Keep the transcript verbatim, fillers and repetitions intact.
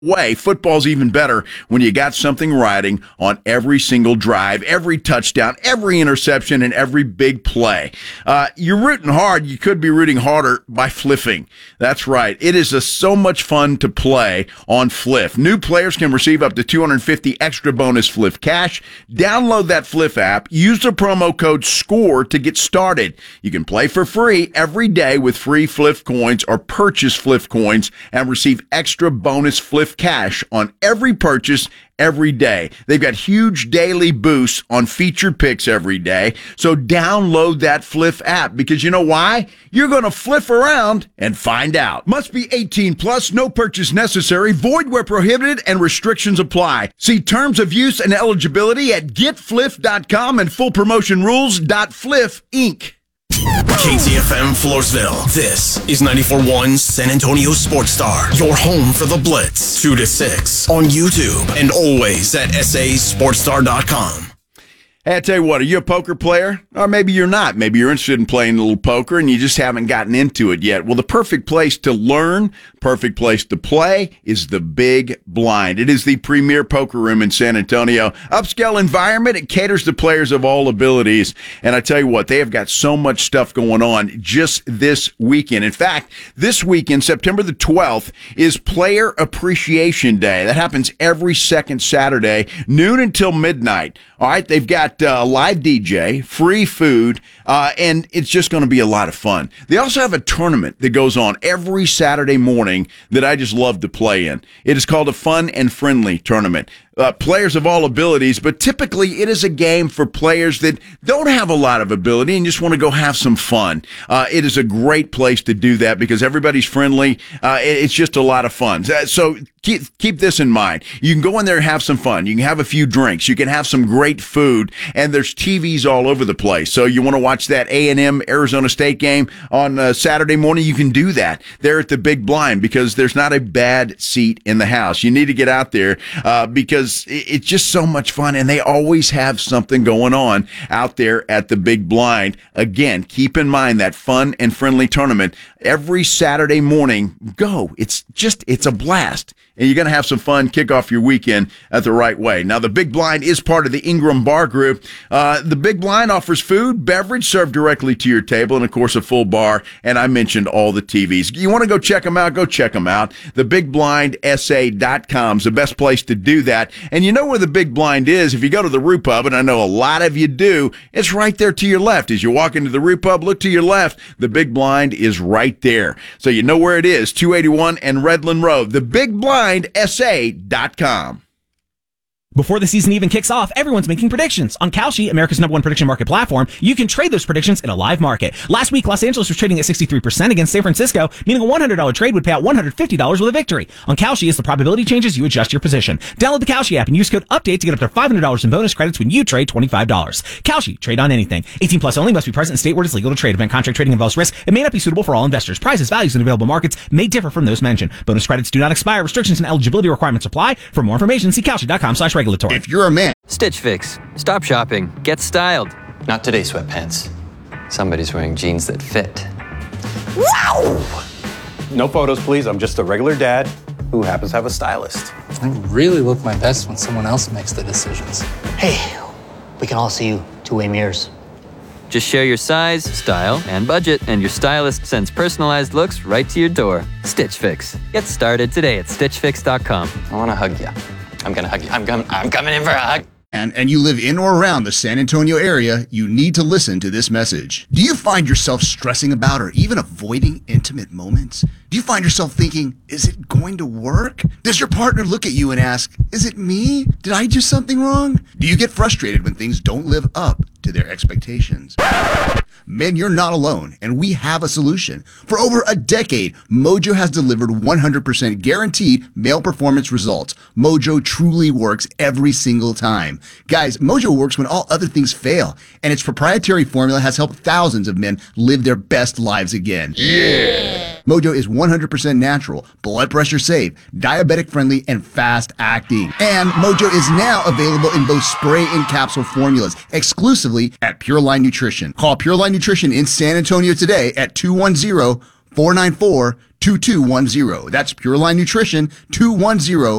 way. Football's even better when you got something riding on every single drive, every touchdown, every interception, and every big play. Uh, you're rooting hard. You could be rooting harder by fliffing. That's right. It is a, so much fun to play on Fliff. New players can receive up to two hundred fifty extra bonus Fliff cash. Download that Fliff app. Use the promo code SCORE to get started. You can play for free every day with free Fliff coins or purchase Fliff coins and receive extra bonus Fliff cash on every purchase every day. They've got huge daily boosts on featured picks every day. So download that Fliff app because you know why? You're going to fliff around and find out. Must be eighteen plus, no purchase necessary, void where prohibited, and restrictions apply. See terms of use and eligibility at get fliff dot com and full promotion rules dot fliff inc. K T F M Floresville. This is ninety-four point one San Antonio Sports Star. Your home for the Blitz. two to six on YouTube and always at S A sports star dot com. Hey, I tell you what, are you a poker player? Or maybe you're not. Maybe you're interested in playing a little poker and you just haven't gotten into it yet. Well, the perfect place to learn, perfect place to play is the Big Blind. It is the premier poker room in San Antonio. Upscale environment. It caters to players of all abilities. And I tell you what, they have got so much stuff going on just this weekend. In fact, this weekend, September the twelfth, is Player Appreciation Day. That happens every second Saturday, noon until midnight. All right, they've got a uh, live D J, free food, uh, and it's just going to be a lot of fun. They also have a tournament that goes on every Saturday morning that I just love to play in. It is called a Fun and Friendly Tournament. Uh, players of all abilities, but typically it is a game for players that don't have a lot of ability and just want to go have some fun. Uh, it is a great place to do that because everybody's friendly. Uh, it, it's just a lot of fun. So keep, keep this in mind. You can go in there and have some fun. You can have a few drinks. You can have some great food, and there's T Vs all over the place. So you want to watch that A and M Arizona State game on uh, Saturday morning, you can do that there at the Big Blind because there's not a bad seat in the house. You need to get out there uh, because it's just so much fun, and they always have something going on out there at the Big Blind. Again, keep in mind that Fun and Friendly Tournament every Saturday morning. Go. It's just, it's a blast. And you're going to have some fun, kick off your weekend at the right way. Now, the Big Blind is part of the Ingram Bar Group. Uh, the Big Blind offers food, beverage served directly to your table, and, of course, a full bar. And I mentioned all the T Vs. You want to go check them out? Go check them out. the big blind s a dot com is the best place to do that. And you know where the Big Blind is. If you go to the Roo Pub, and I know a lot of you do, it's right there to your left. As you walk into the Roo Pub, look to your left. The Big Blind is right there. So you know where it is, two eighty-one and Redland Road. The Big Blind S A dot com. Before the season even kicks off, everyone's making predictions. On Kalshi, America's number one prediction market platform, you can trade those predictions in a live market. Last week, Los Angeles was trading at sixty-three percent against San Francisco, meaning a one hundred dollars trade would pay out one hundred fifty dollars with a victory. On Kalshi, as the probability changes, you adjust your position. Download the Kalshi app and use code UPDATE to get up to five hundred dollars in bonus credits when you trade twenty-five dollars. Kalshi, trade on anything. eighteen plus only, must be present in state where it's legal to trade. Event contract trading involves risk. It may not be suitable for all investors. Prices, values, and available markets may differ from those mentioned. Bonus credits do not expire. Restrictions and eligibility requirements apply. For more information, see kalshi dot com slash regulatory. If you're a man, Stitch Fix. Stop shopping. Get styled. Not today, sweatpants. Somebody's wearing jeans that fit. Wow! No photos, please. I'm just a regular dad who happens to have a stylist. I really look my best when someone else makes the decisions. Hey, we can all see you two-way mirrors. Just share your size, style, and budget, and your stylist sends personalized looks right to your door. Stitch Fix. Get started today at stitch fix dot com. I want to hug you. I'm going to hug you. I'm, com- I'm coming in for a hug. And, and you live in or around the San Antonio area, you need to listen to this message. Do you find yourself stressing about or even avoiding intimate moments? Do you find yourself thinking, is it going to work? Does your partner look at you and ask, is it me? Did I do something wrong? Do you get frustrated when things don't live up to their expectations? Men, you're not alone, and we have a solution. For over a decade, Mojo has delivered one hundred percent guaranteed male performance results. Mojo truly works every single time. Guys, Mojo works when all other things fail, and its proprietary formula has helped thousands of men live their best lives again. Yeah! Mojo is one hundred percent natural, blood pressure safe, diabetic friendly, and fast acting. And Mojo is now available in both spray and capsule formulas, exclusively at Pure Line Nutrition. Call Pure Line Nutrition in San Antonio today at two one zero, four nine four, two two one zero. That's Pure Line Nutrition, two one zero